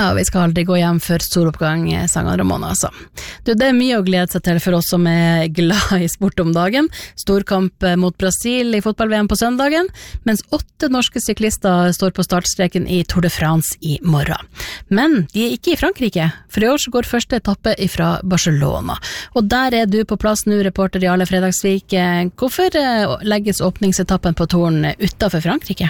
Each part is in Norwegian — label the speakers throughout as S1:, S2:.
S1: Ja, vi skal aldri gå hjem før soloppgang, sang Ramona, altså. Du, det mye å glede seg til for oss som glad i sport om dagen. Storkamp mot Brasil i fotball-VM på søndagen, mens 8 norske syklister står på startstreken i Tour de France i morgen. Men de ikke i Frankrike, for i år så går første etappe fra Barcelona. Og der du på plass nå, reporter Jarle Fredagsvik. Hvorfor legges åpningsetappen på touren utenfor Frankrike?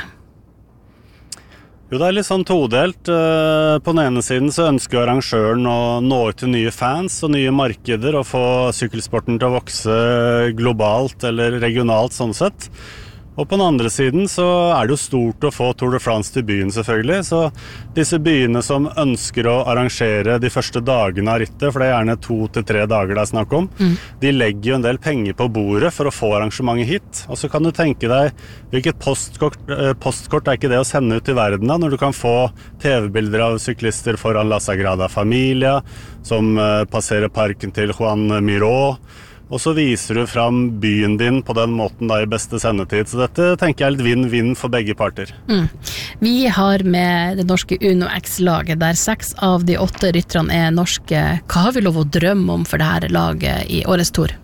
S2: Jo, det litt sånn todelt. På den ene siden så ønsker arrangøren å nå ut til nye fans og nye markeder og få sykkelsporten til å vokse globalt eller regionalt sånn sett. Og på den andre siden så det jo stort å få Tour de France til byen selvfølgelig, så disse byene som ønsker å arrangere de første dagene av rittet, for det gjerne 2 til 3 dager det snakk om, de legger jo en del penger på bordet for å få arrangementet hit. Og så kan du tenke deg, hvilket postkort ikke det å sende ut i verden da, når du kan få TV-bilder av syklister foran La Sagrada Familia, som passerer parken til Juan Miró, og så viser du fram byen din på den måten da i beste sendetid. Så dette tenker jeg litt vinn-vinn for begge parter.
S1: Vi har med det norske Uno X-laget, der 6 av de 8 rytterne norske. Hva har vi lov å drømme om for dette laget i årets Tour?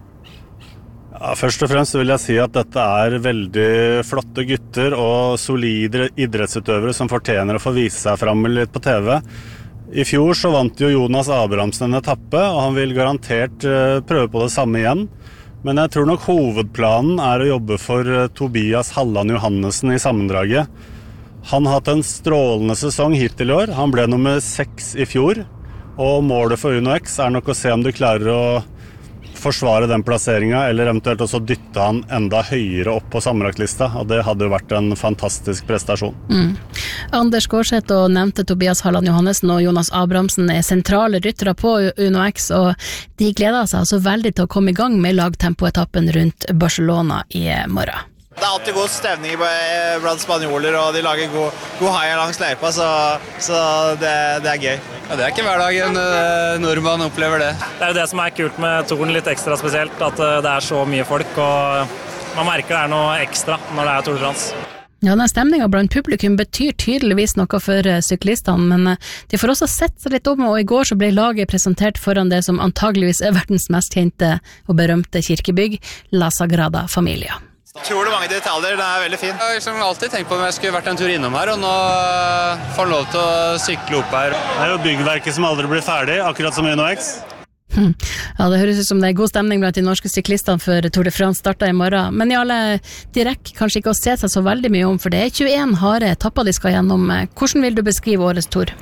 S2: Ja, først og fremst vil jeg si at dette veldig flotte gutter og solide idrettsutøvere som fortjener å få vise seg fram litt på TV. I fjor så vant jo Jonas Abrahamsen en etappe, og han vil garantert prøve på det samme igjen. Men jeg tror nok hovedplanen å jobbe for Tobias Halland Johannessen i sammendraget. Han har hatt en strålende sesong hittil i år. Han ble nummer 6 i fjor, og målet for Uno X nok å se om du klarer å forsvare den plasseringen, eller eventuelt også dytte han enda høyere opp på sammenlagtlista, og det hadde jo vært en fantastisk prestasjon.
S1: Anders Gårdseth og nevnte Tobias Halland Johannessen og Jonas Abrahamsen sentrale ryttere på Uno X, og de gleder seg altså veldig til å komme i gang med lagtempoetappen rundt Barcelona i morgen.
S3: Det alltid god stemning blant spanjoler, og de lager god haia langs løypa, så det gøy.
S4: Ja, det ikke hver dag en nordmann opplever det.
S5: Det jo det som kult med touren, litt ekstra spesielt, at det så mye folk, og man merker det noe ekstra når det Tour de France.
S1: Ja, den stemningen blant publikum betyr tydeligvis noe for syklistene, men de får også sett seg litt om, og i går så ble laget presentert foran det som antageligvis verdens mest kjente og berømte kirkebygg, La Sagrada Familia.
S3: Utrolig mange detaljer, det veldig fint.
S4: Jeg har liksom alltid tenkt på om jeg skulle vært en tur innom her, og nå får jeg lov til å sykle opp her.
S2: Det jo byggverket som aldri blir ferdig, akkurat som Uno X.
S1: Ja, det høres ut som det god stemning blant de norske syklistene for Tour de France starter i morgen. Men Jarle, de rekker kanskje ikke å se seg så veldig mye om, for det 21 harde etapper de skal gjennom. Hvordan vil du beskrive årets Tour?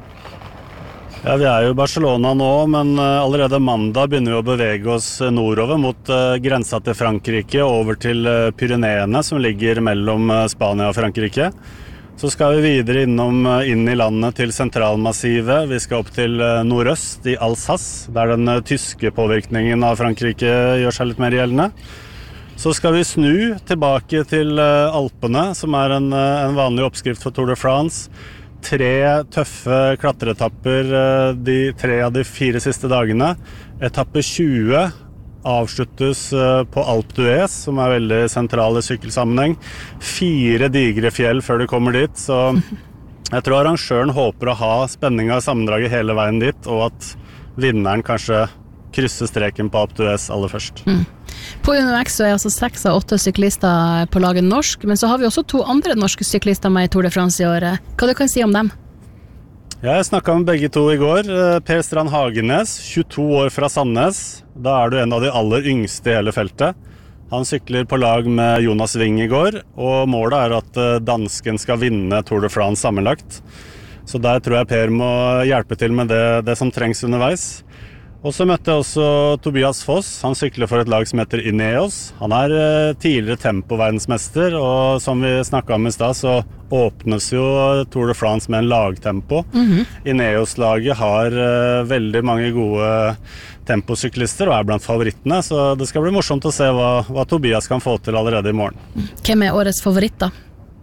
S2: Ja, vi jo i Barcelona nå, men allerede mandag begynner vi å bevege oss nordover mot grensa til Frankrike, over til Pyreneene, som ligger mellom Spania og Frankrike. Så skal vi videre inn i landet til sentralmassivet. Vi skal opp til nordøst, i Alsace, der den tyske påvirkningen av Frankrike gjør seg litt mer gjeldende. Så skal vi snu tilbake til Alpene, som en vanlig oppskrift for Tour de France. 3 tøffe klatreetapper de 3 av de 4 siste dagene. Etappe 20 avsluttes på Alpe d'Huez, som veldig sentral i sykkelsammenheng. 4 digre fjell før du kommer dit, så jeg tror arrangøren håper å ha spenningen i sammendraget hele veien dit, og at vinneren kanskje krysser streken på Alpe d'Huez aller først.
S1: På Uno X så altså 6 av 8 syklister på laget norsk, men så har vi også 2 andre norske syklister med i Tour de France i året. Hva du kan si om dem?
S2: Jeg snakket med begge 2 i går. Per Strand Hagenes, 22 år fra Sandnes. Da du en av de aller yngste i hele feltet. Han sykler på lag med Jonas Wing i går, og målet at dansken skal vinne Tour de France sammenlagt. Så der tror jeg Per må hjelpe til med det som trengs underveis. Og så møtte jeg også Tobias Foss. Han sykler for et lag som heter Ineos. Han tidligere tempoverdensmester, og som vi snakket om i sted, så åpnes jo Tour de France med en lagtempo. Ineos-laget har veldig mange gode temposyklister og blant favorittene, så det skal bli morsomt å se hva Tobias kan få til allerede i morgen.
S1: Hvem årets favoritt da?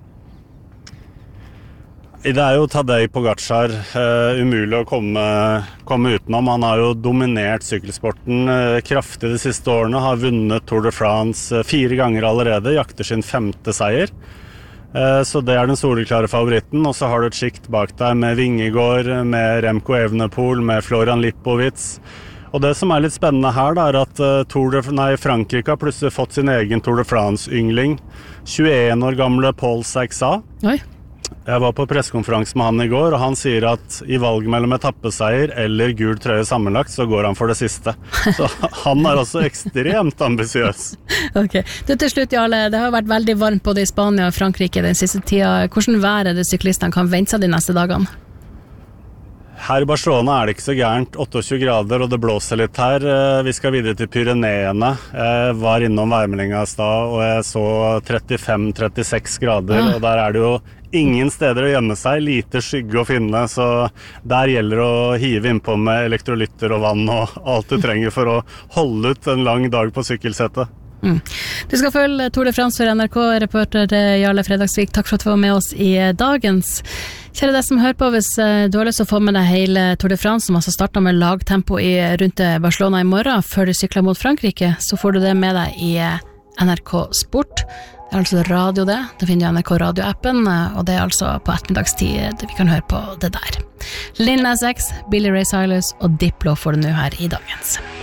S2: Det jo Tadej Pogačar, umulig å komme utenom. Han har jo dominert sykkelsporten kraftig de siste årene, har vunnet Tour de France 4 ganger allerede, jakter sin 5. seier. Så det den soleklare favoritten, og så har du et skikt bak deg med Vingegaard, med Remco Evenepoel, med Florian Lipowitz. Og det som litt spennende her da, at Frankrike har plutselig fått sin egen Tour de France-yngling. 21 år gamle Paul Saxa.
S1: Oi.
S2: Jeg var på pressekonferanse med han I går, og han sier at I valget mellom etappeseier eller gul trøye sammenlagt, så går han for det siste. Så han også ekstremt ambisiøs.
S1: Ok. Til slutt, Jarle, det har vært veldig varmt både I Spania og Frankrike den siste tida. Hvordan vær det syklistene kan vente seg de neste dagene?
S2: Her I Barcelona det ikke så gærent, 28 grader, og det blåser litt her. Vi skal videre til Pyreneene. Jeg var innom værmeldinga I stad, og jeg så 35-36 grader, og der det jo ingen steder å gjemme seg, lite skygge å finne, så der gjelder det å hive innpå med elektrolytter og vann og alt du trenger for å holde ut en lang dag på sykkelsettet.
S1: Du skal følge Tour de France for NRK, reporter Jarle Fredagsvik. Takk for at du var med oss I dagens. Kjære deg som hører på, hvis du har lyst til å få med deg hele Tour de France, som startet med lagtempo rundt Barcelona I morgen, før du sykler mot Frankrike, så får du det med deg I NRK Sport. Det altså radio det finner du NRK Radio-appen, og det altså på ettermiddagstid vi kan høre på det der. Lil Nas X, Billy Ray Cyrus og Diplo får du nå her I dagens.